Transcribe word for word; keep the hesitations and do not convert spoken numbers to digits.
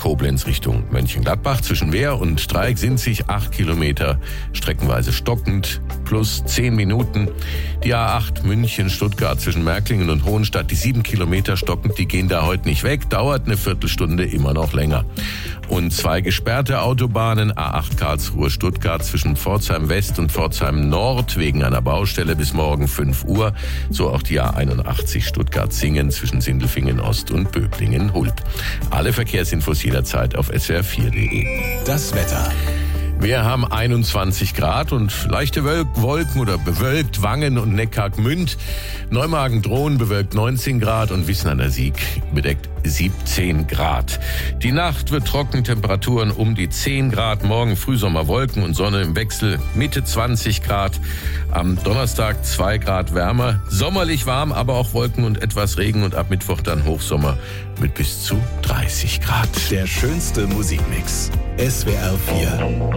Koblenz Richtung Mönchengladbach. Zwischen Wehr und Dreieck sind sich acht Kilometer streckenweise stockend plus zehn Minuten. Die A acht München-Stuttgart zwischen Märklingen und Hohenstadt, die sieben Kilometer stockend, die gehen da heute nicht weg, dauert eine Viertelstunde immer noch länger. Und zwei gesperrte Autobahnen, A acht Karlsruhe-Stuttgart zwischen Pforzheim West und Pforzheim Nord wegen einer Baustelle bis morgen fünf Uhr. So auch die A einundachtzig Stuttgart-Singen zwischen Sindelfingen Ost und Böblingen-Hulb. Alle Verkehrsinfos jederzeit auf S W R vier punkt de. Das Wetter. Wir haben einundzwanzig Grad und leichte Wolken oder bewölkt Wangen und Neckargmünd. Neumagen-Drohnen bewölkt neunzehn Grad und Wissen an der Sieg bedeckt siebzehn Grad. Die Nacht wird trocken, Temperaturen um die zehn Grad. Morgen Frühsommer, Wolken und Sonne im Wechsel, Mitte zwanzig Grad. Am Donnerstag zwei Grad wärmer. Sommerlich warm, aber auch Wolken und etwas Regen und ab Mittwoch dann Hochsommer mit bis zu dreißig Grad. Der schönste Musikmix. S W R vier.